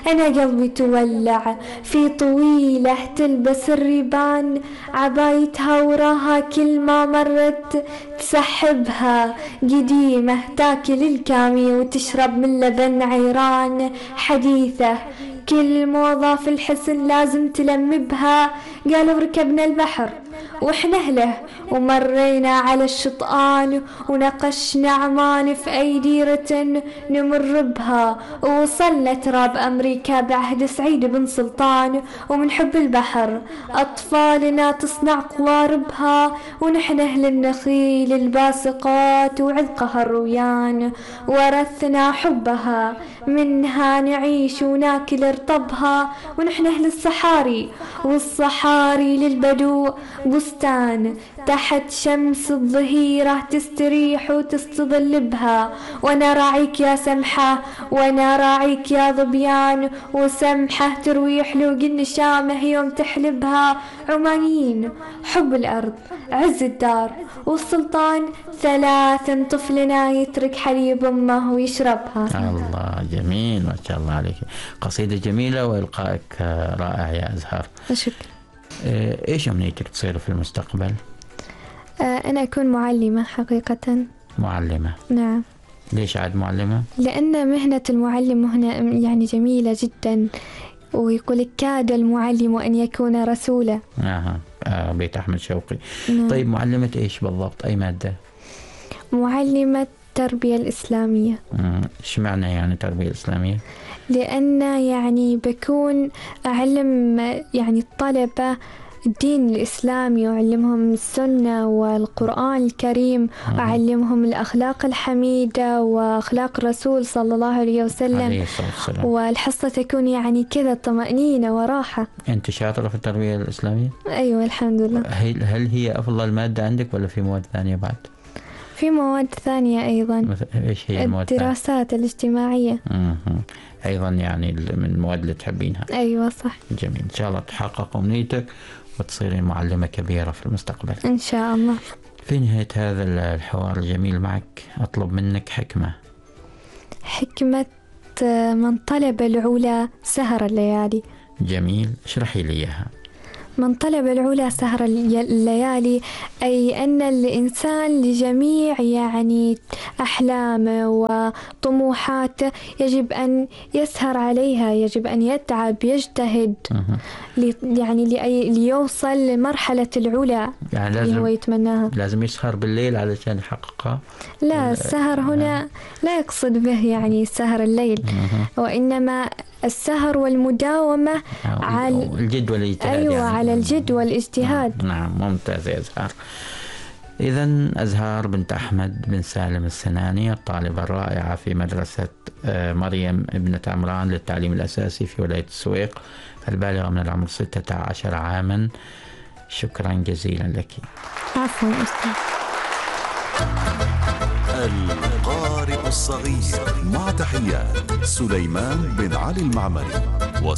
أنا قلبي تولع في طويلة تلبس الريبان، عبايتها وراها كل ما مرت تسحبها، قديمة تاكل الكامي وتشرب من لبن عيران، حديثة كل موضة في الحسن لازم تلمبها. قالوا ركبنا البحر واحنا اهله ومرينا على الشطآن، ونقشنا عمان في اي ديرة نمر بها، ووصلنا تراب امريكا بعهد سعيد بن سلطان. ومن حب البحر اطفالنا تصنع قواربها، ونحن اهل النخيل الباسقات وعذقها الرويان، ورثنا حبها منها نعيش وناكل رطبها. ونحن اهل الصحاري والصحاري للبدو بستان، تحت شمس الظهيرة تستريح وتستظل بها. وانا راعيك يا سمحة وانا راعيك يا ظبيان، وسمحة تروي حلوق النشامة يوم تحلبها. عمانيين حب الأرض عز الدار والسلطان، ثلاث طفلنا يترك حليب أمه ويشربها. الله جميل، ما شاء الله عليك، قصيدة جميلة وإلقائك رائع يا أزهار. شكرا. إيش أمنيتك تصير في المستقبل؟ أنا أكون معلمة حقيقة. معلمة؟ نعم. ليش عاد معلمة؟ لأن مهنة المعلم مهنة يعني جميلة جدا، ويقول كاد المعلم أن يكون رسولا. بيت أحمد شوقي. نعم. طيب معلمة إيش بالضبط، أي مادة؟ معلمة التربية الإسلامية. إيش معنى يعني تربية إسلامية؟ لأن يعني بكون أعلم يعني الطلبة الدين الإسلامي، وأعلمهم السنة والقرآن الكريم، وأعلمهم الأخلاق الحميدة وأخلاق الرسول صلى الله عليه وسلم. والحصة تكون يعني كذا طمأنينة وراحة. أنت شاطرة في التربية الإسلامية؟ أيوة الحمد لله. هل هي أفضل مادة عندك ولا في مواد ثانية بعد؟ في مواد ثانية أيضا. إيش هي المواد؟ الدراسات الاجتماعية. أيضا يعني من المواد اللي تحبينها. أيوة صح. جميل، إن شاء الله تحقق أمنيتك وتصيرين معلمة كبيرة في المستقبل إن شاء الله. في نهاية هذا الحوار الجميل معك أطلب منك حكمة. من طلب العلا سهر الليالي. جميل، اشرحي لي إياها. من طلب العلا سهر الليالي، أي أن الإنسان لجميع يعني أحلامه وطموحاته يجب أن يسهر عليها، يجب أن يتعب يجتهد يعني ليوصل لمرحلة العلا يعني اللي هو يتمناها. لازم يسهر بالليل علشان يحققها؟ لا، السهر هنا لا يقصد به يعني سهر الليل، وإنما السهر والمداومة على الجد والاجتهاد. أيوة يعني على الجد والاجتهاد. نعم ممتاز يا أزهار. إذن أزهار بنت أحمد بن سالم السناني، الطالبة الرائعة في مدرسة مريم ابنة عمران للتعليم الأساسي في ولاية السويق، البالغة من العمر 16 عاما. شكرا جزيلا لك. عفوا أستاذ. القارئ الصغير، مع تحيات سليمان بن علي المعمري.